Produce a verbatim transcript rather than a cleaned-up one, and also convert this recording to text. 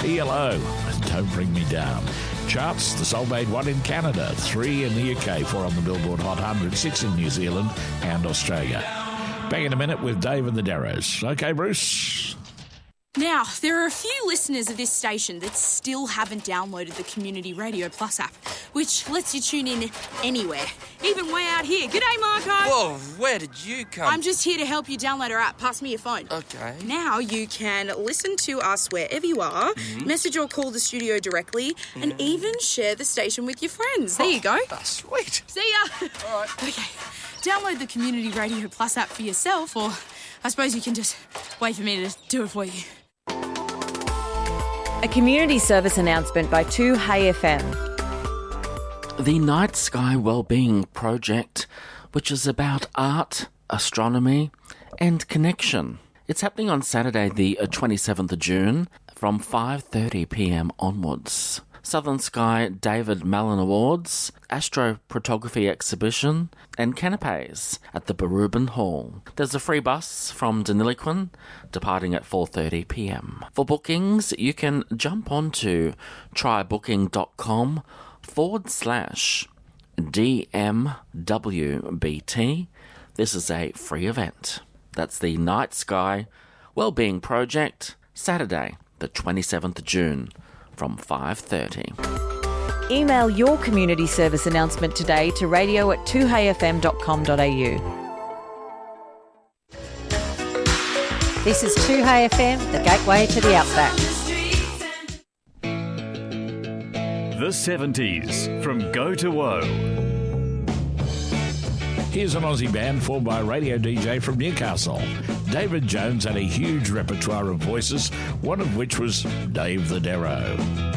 P L O, Don't Bring Me Down. Charts, the song made one in Canada, three in the U K, four on the Billboard Hot one hundred, six in New Zealand and Australia. Back in a minute with Dave and the Darrows. Okay, Bruce? Now, there are a few listeners of this station that still haven't downloaded the Community Radio Plus app, which lets you tune in anywhere, even way out here. G'day, Marco. Whoa, where did you come? I'm just here to help you download our app. Pass me your phone. Okay. Now you can listen to us wherever you are, mm-hmm. message or call the studio directly, mm. and even share the station with your friends. There oh, you go. That's sweet. See ya. All right. Okay. Download the Community Radio Plus app for yourself, or I suppose you can just wait for me to do it for you. A community service announcement by two Hey F M. The Night Sky Wellbeing Project, which is about art, astronomy and connection. It's happening on Saturday the twenty-seventh of June from five thirty p m onwards. Southern Sky David Mallon Awards, Astrophotography Exhibition and canapes at the Barubin Hall. There's a free bus from Deniliquin departing at four thirty p m. For bookings, you can jump onto trybooking.com forward slash DMWBT. This is a free event. That's the Night Sky Wellbeing Project, Saturday the twenty-seventh of June. From five thirty. Email your community service announcement today to radio at two hey f m dot com dot a u. This is two Hey F M, the gateway to the Outback. The seventies, from Go to Woe. Here's an Aussie band formed by a radio D J from Newcastle. David Jones had a huge repertoire of voices, one of which was Dave the Darrow.